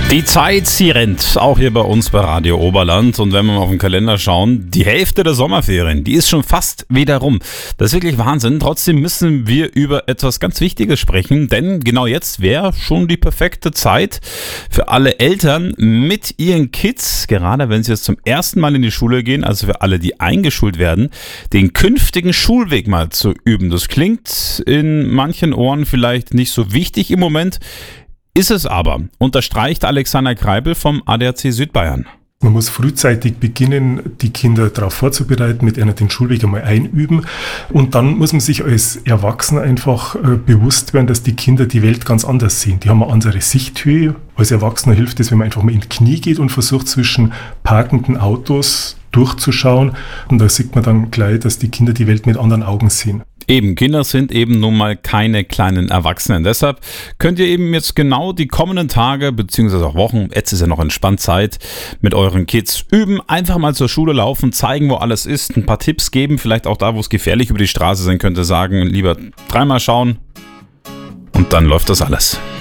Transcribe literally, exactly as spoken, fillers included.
Die Zeit, sie rennt, auch hier bei uns bei Radio Oberland. Und wenn wir mal auf den Kalender schauen, die Hälfte der Sommerferien, die ist schon fast wieder rum. Das ist wirklich Wahnsinn. Trotzdem müssen wir über etwas ganz Wichtiges sprechen, denn genau jetzt wäre schon die perfekte Zeit für alle Eltern mit ihren Kids, gerade wenn sie jetzt zum ersten Mal in die Schule gehen, also für alle, die eingeschult werden, den künftigen Schulweg mal zu üben. Das klingt in manchen Ohren vielleicht nicht so wichtig im Moment, ist es aber, unterstreicht Alexander Kreibel vom A D A C Südbayern. Man muss frühzeitig beginnen, die Kinder darauf vorzubereiten, mit einer den Schulweg einmal einüben. Und dann muss man sich als Erwachsener einfach äh, bewusst werden, dass die Kinder die Welt ganz anders sehen. Die haben eine andere Sichthöhe. Als Erwachsener hilft es, wenn man einfach mal in die Knie geht und versucht, zwischen parkenden Autos durchzuschauen. Und da sieht man dann gleich, dass die Kinder die Welt mit anderen Augen sehen. Eben, Kinder sind eben nun mal keine kleinen Erwachsenen. Deshalb könnt ihr eben jetzt genau die kommenden Tage beziehungsweise auch Wochen, jetzt ist ja noch entspannt Zeit, mit euren Kids üben, einfach mal zur Schule laufen, zeigen, wo alles ist, ein paar Tipps geben, vielleicht auch da, wo es gefährlich über die Straße sein könnte, sagen, lieber dreimal schauen und dann läuft das alles.